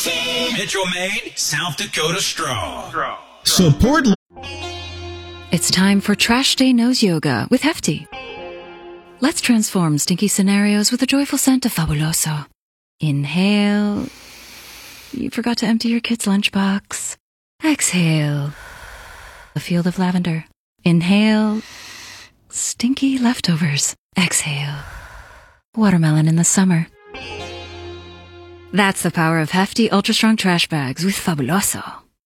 Team Metro Maine, South Dakota Strong. Support. It's time for Trash Day Nose Yoga with Hefty. Let's transform stinky scenarios with the joyful scent of Fabuloso. Inhale. You forgot to empty your kid's lunchbox. Exhale. A field of lavender. Inhale. Stinky leftovers. Exhale. Watermelon in the summer. That's the power of Hefty Ultra Strong Trash Bags with Fabuloso.